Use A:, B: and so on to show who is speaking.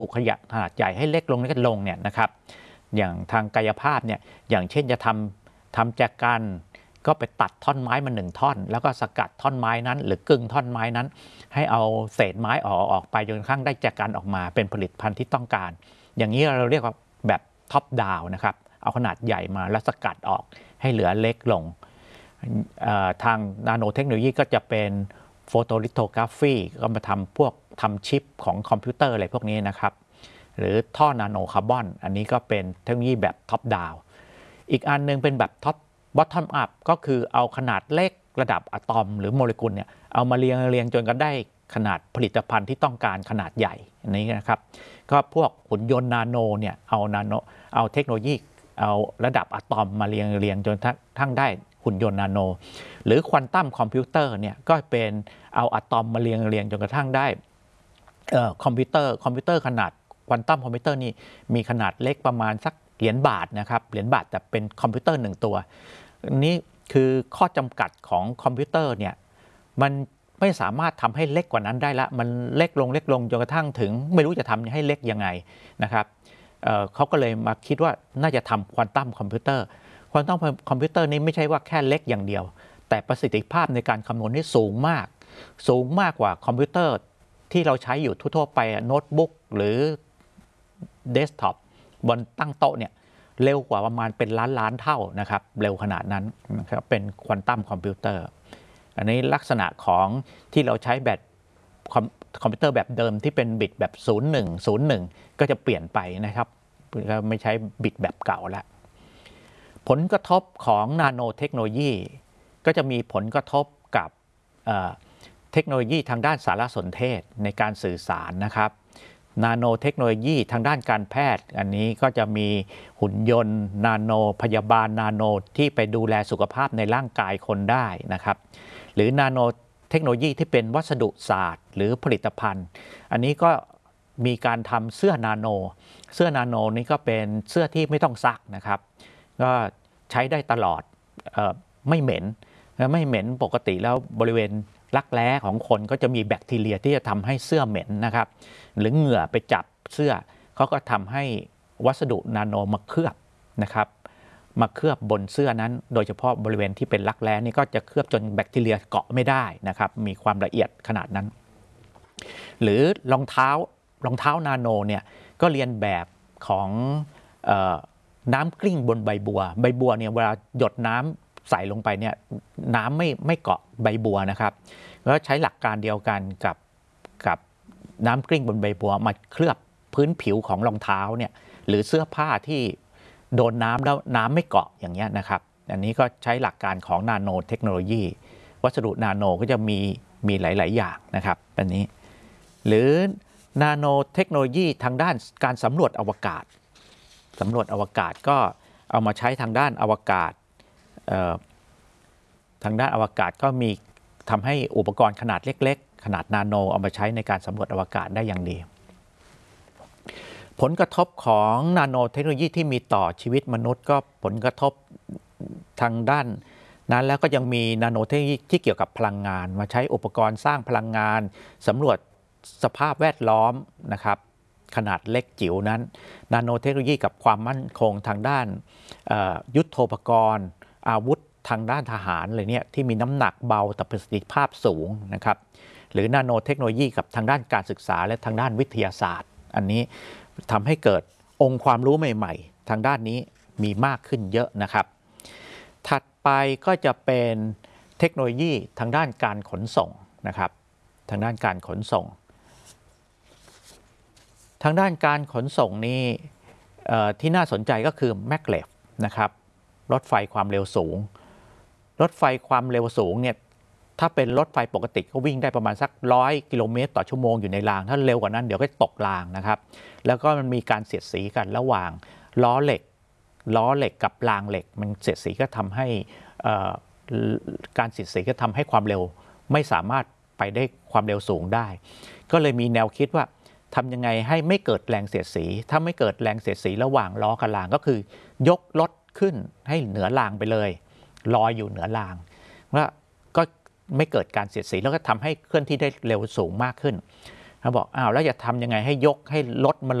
A: ขนาดใหญ่ให้เล็กลงเนี่ยนะครับอย่างทางกายภาพเนี่ยอย่างเช่นจะทำแจกันก็ไปตัดท่อนไม้มา1ท่อนแล้วก็สกัดท่อนไม้นั้นหรือกึ่งท่อนไม้นั้นให้เอาเศษไม้ออกไปจนกระทั่งได้แจกันออกมาเป็นผลิตภัณฑ์ที่ต้องการอย่างนี้เราเรียกว่าแบบท็อปดาวนะครับเอาขนาดใหญ่มาแล้วสกัดออกให้เหลือเล็กลงทางนาโนเทคโนโลยีก็จะเป็นโฟโตลิโทกราฟีก็มาทำชิปของคอมพิวเตอร์อะไรพวกนี้นะครับหรือท่อนาโนคาร์บอนอันนี้ก็เป็นเทคโนโลยีแบบท็อปดาวอีกอันนึงเป็นแบบท็อปบอททอมอัพก็คือเอาขนาดเล็กระดับอะตอมหรือโมเลกุลเนี่ยเอามาเรียงจนกันได้ขนาดผลิตภัณฑ์ที่ต้องการขนาดใหญ่อันนี้นะครับก็พวกหุ่นยนต์นาโนเนี่ยเอาเทคโนโลยีเอาระดับอะตอมมาเรียงจนทั้งได้หุ่นยนต์นาโนหรือควอนตัมคอมพิวเตอร์เนี่ยก็เป็นเอาอะตอมมาเรียงจนกระทั่งได้คอมพิวเตอร์ขนาดควอนตัมคอมพิวเตอร์นี่มีขนาดเล็กประมาณสักเหรียญบาทนะครับเหรียญบาทแต่เป็นคอมพิวเตอร์1ตัวนี่คือข้อจำกัดของคอมพิวเตอร์เนี่ยมันไม่สามารถทำให้เล็กกว่านั้นได้ละมันเล็กลงจนกระทั่งถึงไม่รู้จะทำให้เล็กยังไงนะครับเขาก็เลยมาคิดว่าน่าจะทำควอนตัมคอมพิวเตอร์นี้ไม่ใช่ว่าแค่เล็กอย่างเดียวแต่ประสิทธิภาพในการคำนวณนี่สูงมากกว่าคอมพิวเตอร์ที่เราใช้อยู่ทั่วไปโน้ตบุ๊กหรือเดสก์ท็อปบนตั้งโต๊ะเนี่ยเร็วกว่าประมาณเป็นล้านเท่านะครับเร็วขนาดนั้นนะครับเป็นควอนตัมคอมพิวเตอร์อันนี้ลักษณะของที่เราใช้แบบคอมพิวเตอร์แบบเดิมที่เป็นบิตแบบ01ก็จะเปลี่ยนไปนะครับไม่ใช้บิตแบบเก่าแล้วผลกระทบของนาโนเทคโนโลยีก็จะมีผลกระทบกับเทคโนโลยีทางด้านสารสนเทศในการสื่อสารนะครับนาโนเทคโนโลยีทางด้านการแพทย์อันนี้ก็จะมีหุ่นยนต์นาโนพยาบาลนาโนที่ไปดูแลสุขภาพในร่างกายคนได้นะครับหรือนาโนเทคโนโลยีที่เป็นวัสดุศาสตร์หรือผลิตภัณฑ์อันนี้ก็มีการทำเสื้อนาโนนี่ก็เป็นเสื้อที่ไม่ต้องซักนะครับก็ใช้ได้ตลอดไม่เหม็นปกติแล้วบริเวณรักแร้ของคนก็จะมีแบคทีเรียที่จะทำให้เสื้อเหม็นนะครับหรือเหงื่อไปจับเสื้อเขาก็ทำให้วัสดุนาโนมาเคลือบนะครับมาเคลือบบนเสื้อนั้นโดยเฉพาะบริเวณที่เป็นรักแร้นี่ก็จะเคลือบจนแบคทีเรียเกาะไม่ได้นะครับมีความละเอียดขนาดนั้นหรือรองเท้านาโนเนี่ยก็เรียนแบบของน้ำกลิ้งบนใบบัวเนี่ยเวลาหยดน้ำใส่ลงไปเนี่ยน้ำไม่เกาะใบบัวนะครับแล้วใช้หลักการเดียวกันกับน้ำกลิ้งบนใบบัวมาเคลือบพื้นผิวของรองเท้าเนี่ยหรือเสื้อผ้าที่โดนน้ำแล้วน้ำไม่เกาะอย่างเงี้ยนะครับอันนี้ก็ใช้หลักการของนาโนเทคโนโลยีวัสดุนาโนก็จะมีหลายอย่างนะครับอันนี้หรือนาโนเทคโนโลยีทางด้านการสำรวจอวกาศก็เอามาใช้ทางด้านอวกาศก็มีทำให้อุปกรณ์ขนาดเล็กๆขนาดนาโนเอามาใช้ในการสำรวจอวกาศได้อย่างดีผลกระทบของนาโนเทคโนโลยีที่มีต่อชีวิตมนุษย์ก็ผลกระทบทางด้านนั้นแล้วก็ยังมีนาโนเทคโนโลยีที่เกี่ยวกับพลังงานมาใช้อุปกรณ์สร้างพลังงานสำรวจสภาพแวดล้อมนะครับขนาดเล็กจิ๋วนั้นนาโนเทคโนโลยีกับความมั่นคงทางด้านยุทโธปกรณ์อาวุธทางด้านทหารเลยเนี่ยที่มีน้ำหนักเบาแต่ประสิทธิภาพสูงนะครับหรือนาโนเทคโนโลยีกับทางด้านการศึกษาและทางด้านวิทยาศาสตร์อันนี้ทำให้เกิดองค์ความรู้ใหม่ๆทางด้านนี้มีมากขึ้นเยอะนะครับถัดไปก็จะเป็นเทคโนโลยีทางด้านการขนส่งนะครับทางด้านการขนส่งนี้ที่น่าสนใจก็คือแมกเลฟนะครับรถไฟความเร็วสูงเนี่ยถ้าเป็นรถไฟปกติก็วิ่งได้ประมาณสัก100 กิโลเมตรต่อชั่วโมงอยู่ในรางถ้าเร็วกว่านั้นเดี๋ยวก็ตกรางนะครับแล้วก็มันมีการเสียดสีกันระหว่างล้อเหล็กกับรางเหล็กมันเสียดสีก็ทำให้การเสียดสีก็ทำให้ความเร็วไม่สามารถไปได้ความเร็วสูงได้ก็เลยมีแนวคิดว่าทำยังไงให้ไม่เกิดแรงเสียดสีถ้าไม่เกิดแรงเสียดสีระหว่างล้อกับรางก็คือยกรถขึ้นให้เหนือรางไปเลยลอยอยู่เหนือรางแล้วก็ไม่เกิดการเสียดสีแล้วก็ทำให้เคลื่อนที่ได้เร็วสูงมากขึ้นเขาบอกอ้าวแล้วจะทำยังไงให้ยกให้ลดมัน